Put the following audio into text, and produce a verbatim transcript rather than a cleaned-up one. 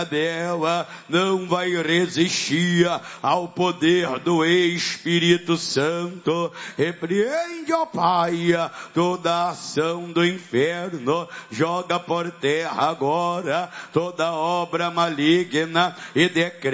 dela não vai resistir ao poder do Espírito Santo. Repreende, ó Pai, toda a ação do inferno, joga por terra agora toda obra maligna e decreta